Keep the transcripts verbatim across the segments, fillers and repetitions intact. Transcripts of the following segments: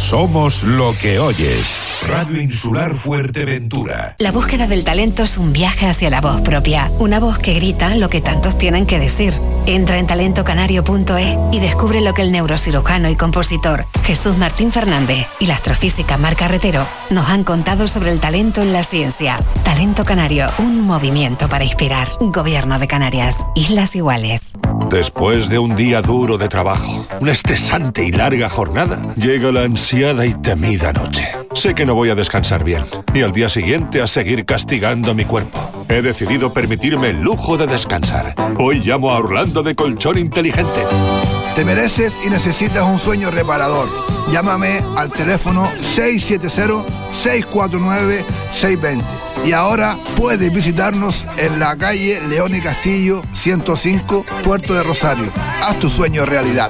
Somos lo que oyes. Radio Insular Fuerteventura. La búsqueda del talento es un viaje hacia la voz propia. Una voz que grita lo que tantos tienen que decir. Entra en talento canario punto e y descubre lo que el neurocirujano y compositor Jesús Martín Fernández y la astrofísica Mar Carretero nos han contado sobre el talento en la ciencia. Talento Canario, un movimiento para inspirar. Gobierno de Canarias. Islas Iguales. Después de un día duro de trabajo, una estresante y larga jornada, llega la ansiada y temida noche. Sé que no voy a descansar bien, y al día siguiente a seguir castigando mi cuerpo. He decidido permitirme el lujo de descansar. Hoy llamo a Orlando de Colchón Inteligente. Te mereces y necesitas un sueño reparador. Llámame al teléfono seis siete cero, seis cuatro nueve, seis dos cero. Y ahora puedes visitarnos en la calle León y Castillo ciento cinco, Puerto de Rosario. Haz tu sueño realidad.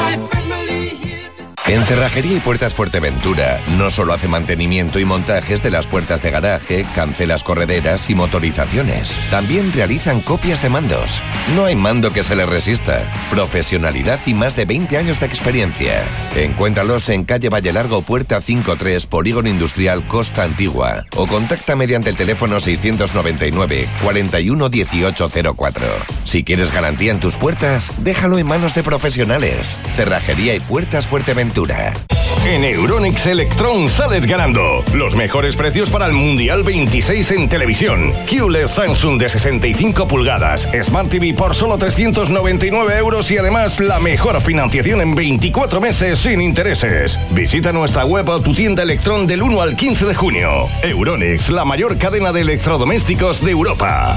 En Cerrajería y Puertas Fuerteventura no solo hace mantenimiento y montajes de las puertas de garaje, cancelas correderas y motorizaciones. También realizan copias de mandos. No hay mando que se les resista. Profesionalidad y más de veinte años de experiencia. Encuéntralos en calle Valle Largo, Puerta cincuenta y tres, Polígono Industrial Costa Antigua. O contacta mediante el teléfono seiscientos noventa y nueve, cuarenta y uno, dieciocho cero cuatro. Si quieres garantía en tus puertas, déjalo en manos de profesionales. Cerrajería y Puertas Fuerteventura. En Euronics Electron sales ganando los mejores precios para el Mundial veintiséis en televisión. Q L E D Samsung de sesenta y cinco pulgadas, Smart T V por solo trescientos noventa y nueve euros y además la mejor financiación en veinticuatro meses sin intereses. Visita nuestra web o tu tienda Electron del uno al quince de junio. Euronics, la mayor cadena de electrodomésticos de Europa.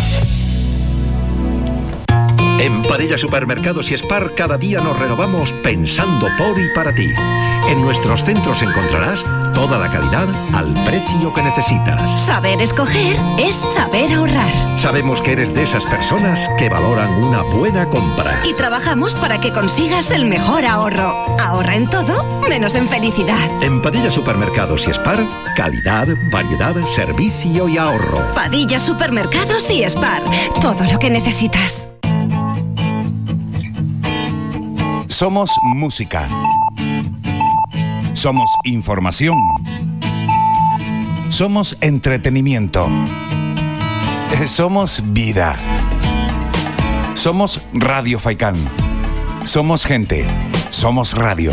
En Padilla Supermercados y Spar cada día nos renovamos pensando por y para ti. En nuestros centros encontrarás toda la calidad al precio que necesitas. Saber escoger es saber ahorrar. Sabemos que eres de esas personas que valoran una buena compra. Y trabajamos para que consigas el mejor ahorro. Ahorra en todo, menos en felicidad. En Padilla Supermercados y Spar, calidad, variedad, servicio y ahorro. Padilla Supermercados y Spar, todo lo que necesitas. Somos música. Somos información. Somos entretenimiento. Somos vida. Somos Radio Faikán. Somos gente. Somos radio.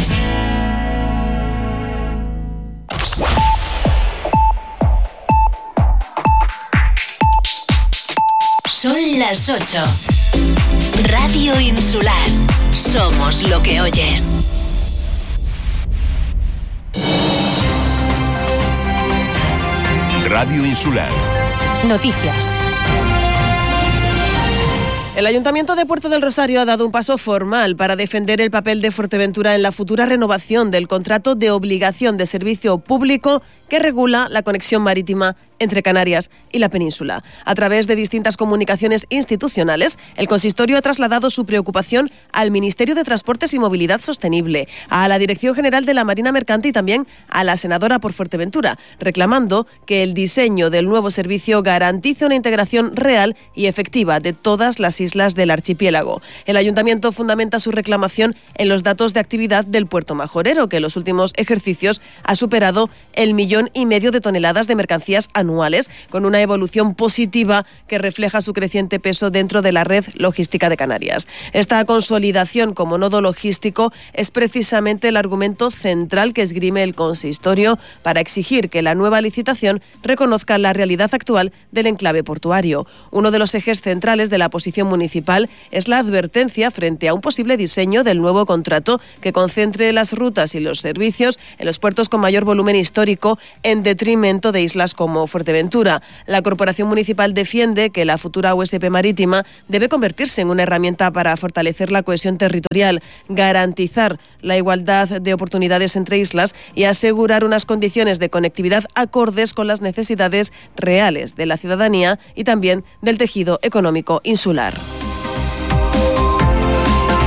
Son las ocho. Radio Insular. Somos lo que oyes. Radio Insular. Noticias. El Ayuntamiento de Puerto del Rosario ha dado un paso formal para defender el papel de Fuerteventura en la futura renovación del contrato de obligación de servicio público que regula la conexión marítima entre Canarias y la península. A través de distintas comunicaciones institucionales, el consistorio ha trasladado su preocupación al Ministerio de Transportes y Movilidad Sostenible, a la Dirección General de la Marina Mercante y también a la senadora por Fuerteventura, reclamando que el diseño del nuevo servicio garantice una integración real y efectiva de todas las islas del archipiélago. El Ayuntamiento fundamenta su reclamación en los datos de actividad del puerto majorero, que en los últimos ejercicios ha superado el millón y medio de toneladas de mercancías anuales, con una evolución positiva que refleja su creciente peso dentro de la red logística de Canarias. Esta consolidación como nodo logístico es precisamente el argumento central que esgrime el consistorio para exigir que la nueva licitación reconozca la realidad actual del enclave portuario. Uno de los ejes centrales de la posición municipal es la advertencia frente a un posible diseño del nuevo contrato que concentre las rutas y los servicios en los puertos con mayor volumen histórico en detrimento de islas como Fuerteventura. La Corporación Municipal defiende que la futura U S P marítima debe convertirse en una herramienta para fortalecer la cohesión territorial, garantizar la igualdad de oportunidades entre islas y asegurar unas condiciones de conectividad acordes con las necesidades reales de la ciudadanía y también del tejido económico insular.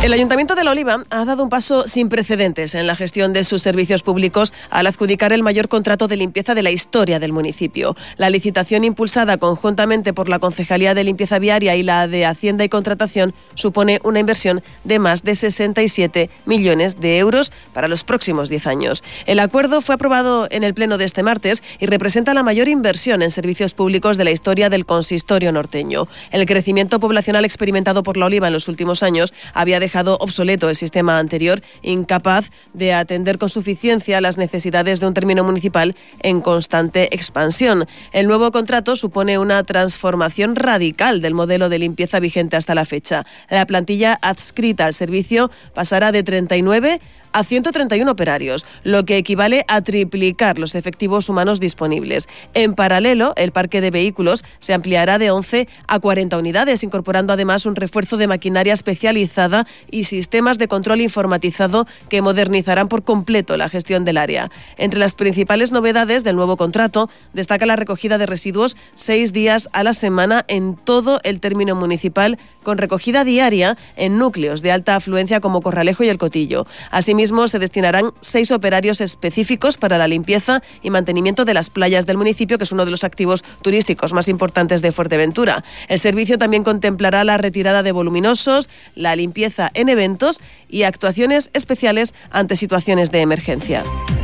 El Ayuntamiento de La Oliva ha dado un paso sin precedentes en la gestión de sus servicios públicos al adjudicar el mayor contrato de limpieza de la historia del municipio. La licitación, impulsada conjuntamente por la Concejalía de Limpieza Viaria y la de Hacienda y Contratación, supone una inversión de más de sesenta y siete millones de euros para los próximos diez años. El acuerdo fue aprobado en el pleno de este martes y representa la mayor inversión en servicios públicos de la historia del consistorio norteño. El crecimiento poblacional experimentado por La Oliva en los últimos años había dejado obsoleto el sistema anterior, incapaz de atender con suficiencia las necesidades de un término municipal en constante expansión. El nuevo contrato supone una transformación radical del modelo de limpieza vigente hasta la fecha. La plantilla adscrita al servicio pasará de treinta y nueve a ciento treinta y uno operarios, lo que equivale a triplicar los efectivos humanos disponibles. En paralelo, el parque de vehículos se ampliará de once a cuarenta unidades, incorporando además un refuerzo de maquinaria especializada y sistemas de control informatizado que modernizarán por completo la gestión del área. Entre las principales novedades del nuevo contrato destaca la recogida de residuos seis días a la semana en todo el término municipal, con recogida diaria en núcleos de alta afluencia como Corralejo y El Cotillo. Asimismo, se destinarán seis operarios específicos para la limpieza y mantenimiento de las playas del municipio, que es uno de los activos turísticos más importantes de Fuerteventura. El servicio también contemplará la retirada de voluminosos, la limpieza en eventos y actuaciones especiales ante situaciones de emergencia.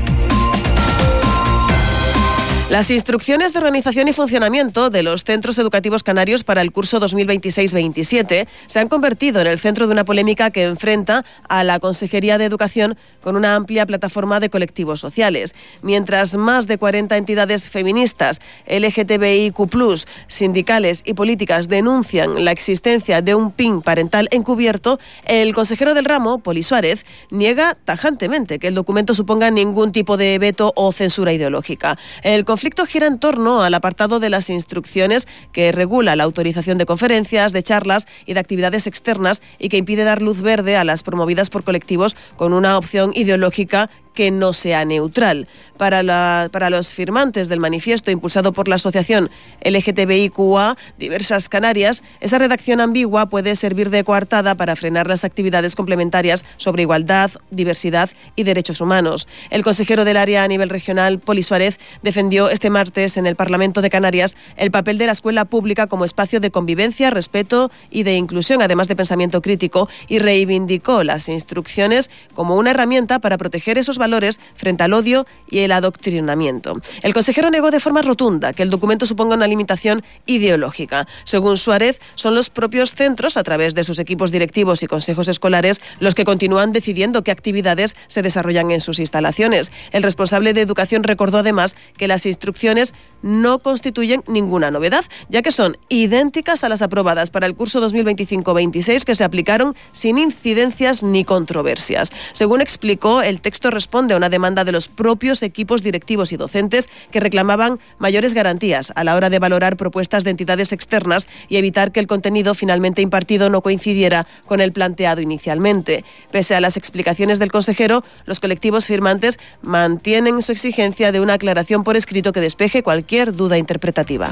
Las instrucciones de organización y funcionamiento de los centros educativos canarios para el curso dos mil veintiséis veintisiete se han convertido en el centro de una polémica que enfrenta a la Consejería de Educación con una amplia plataforma de colectivos sociales. Mientras más de cuarenta entidades feministas, L G T B I Q plus, sindicales y políticas denuncian la existencia de un P I N parental encubierto, el consejero del ramo, Poli Suárez, niega tajantemente que el documento suponga ningún tipo de veto o censura ideológica. El El conflicto gira en torno al apartado de las instrucciones que regula la autorización de conferencias, de charlas y de actividades externas y que impide dar luz verde a las promovidas por colectivos con una opción ideológica que no sea neutral. Para, la, para los firmantes del manifiesto impulsado por la asociación L G T B I Q A Diversas Canarias, esa redacción ambigua puede servir de coartada para frenar las actividades complementarias sobre igualdad, diversidad y derechos humanos. El consejero del área a nivel regional, Poli Suárez, defendió este martes en el Parlamento de Canarias el papel de la escuela pública como espacio de convivencia, respeto y de inclusión, además de pensamiento crítico, y reivindicó las instrucciones como una herramienta para proteger esos valores frente al odio y el adoctrinamiento. El consejero negó de forma rotunda que el documento suponga una limitación ideológica. Según Suárez, son los propios centros, a través de sus equipos directivos y consejos escolares, los que continúan decidiendo qué actividades se desarrollan en sus instalaciones. El responsable de educación recordó además que las instrucciones no constituyen ninguna novedad, ya que son idénticas a las aprobadas para el curso dos mil veinticinco veintiséis, que se aplicaron sin incidencias ni controversias. Según explicó, el texto responde a una demanda de los propios equipos directivos y docentes que reclamaban mayores garantías a la hora de valorar propuestas de entidades externas y evitar que el contenido finalmente impartido no coincidiera con el planteado inicialmente. Pese a las explicaciones del consejero, los colectivos firmantes mantienen su exigencia de una aclaración por escrito que despeje cualquier duda interpretativa.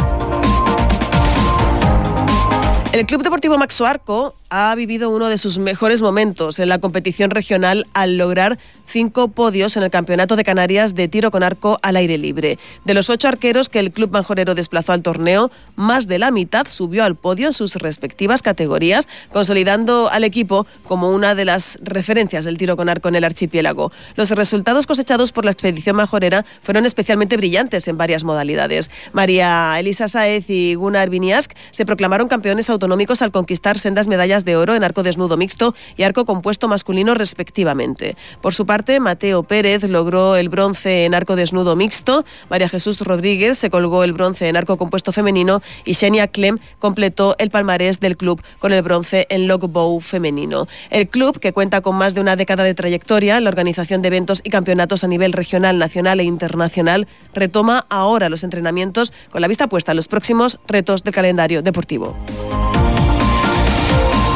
El Club Deportivo Maxo Arco ha vivido uno de sus mejores momentos en la competición regional al lograr cinco podios en el Campeonato de Canarias de tiro con arco al aire libre. De los ocho arqueros que el club manjorero desplazó al torneo, más de la mitad subió al podio en sus respectivas categorías, consolidando al equipo como una de las referencias del tiro con arco en el archipiélago. Los resultados cosechados por la expedición manjorera fueron especialmente brillantes en varias modalidades. María Elisa Sáez y Gunnar Viniask se proclamaron campeones autonómicos al conquistar sendas medallas de oro en arco desnudo mixto y arco compuesto masculino respectivamente. Por su parte, Mateo Pérez logró el bronce en arco desnudo mixto, María Jesús Rodríguez se colgó el bronce en arco compuesto femenino y Xenia Clem completó el palmarés del club con el bronce en longbow femenino. El club, que cuenta con más de una década de trayectoria en la organización de eventos y campeonatos a nivel regional, nacional e internacional, retoma ahora los entrenamientos con la vista puesta en los próximos retos del calendario deportivo.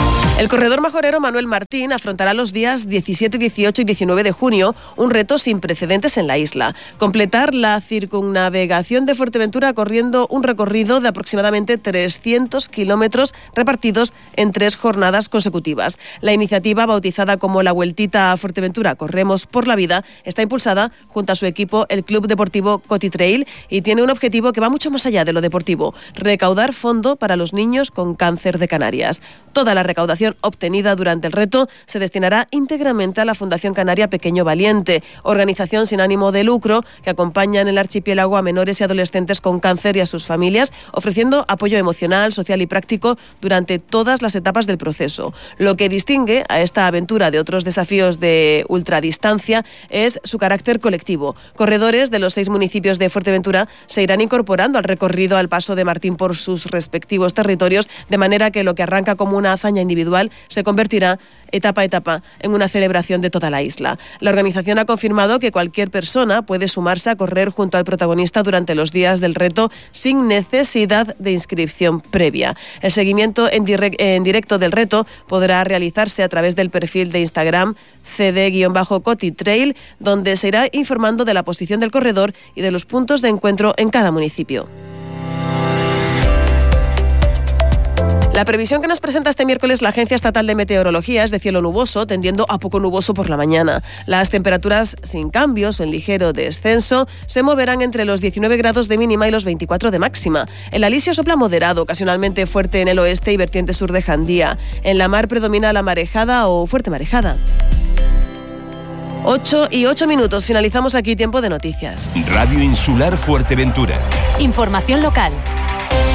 El corredor majorero Manuel Martín afrontará los días diecisiete, dieciocho y diecinueve de junio un reto sin precedentes en la isla: completar la circunnavegación de Fuerteventura corriendo un recorrido de aproximadamente trescientos kilómetros repartidos en tres jornadas consecutivas. La iniciativa, bautizada como la Vueltita a Fuerteventura Corremos por la Vida, está impulsada junto a su equipo, el Club Deportivo Cotitrail, y tiene un objetivo que va mucho más allá de lo deportivo: recaudar fondo para los niños con cáncer de Canarias. Toda la recaudación obtenida durante el reto se destinará íntegramente a la Fundación Canaria Pequeño Valiente, organización sin ánimo de lucro que acompaña en el archipiélago a menores y adolescentes con cáncer y a sus familias, ofreciendo apoyo emocional, social y práctico durante todas las etapas del proceso. Lo que distingue a esta aventura de otros desafíos de ultradistancia es su carácter colectivo. Corredores de los seis municipios de Fuerteventura se irán incorporando al recorrido al paso de Martín por sus respectivos territorios, de manera que lo que arranca como una hazaña individual se convertirá etapa a etapa en una celebración de toda la isla. La organización ha confirmado que cualquier persona puede sumarse a correr junto al protagonista durante los días del reto sin necesidad de inscripción previa. El seguimiento en, direct, en directo del reto podrá realizarse a través del perfil de Instagram C D-Cotitrail, donde se irá informando de la posición del corredor y de los puntos de encuentro en cada municipio. La previsión que nos presenta este miércoles la Agencia Estatal de Meteorología es de cielo nuboso, tendiendo a poco nuboso por la mañana. Las temperaturas sin cambios o en ligero descenso se moverán entre los diecinueve grados de mínima y los veinticuatro de máxima. El alisio sopla moderado, ocasionalmente fuerte en el oeste y vertiente sur de Jandía. En la mar predomina la marejada o fuerte marejada. ocho y ocho minutos. Finalizamos aquí tiempo de noticias. Radio Insular Fuerteventura. Información local.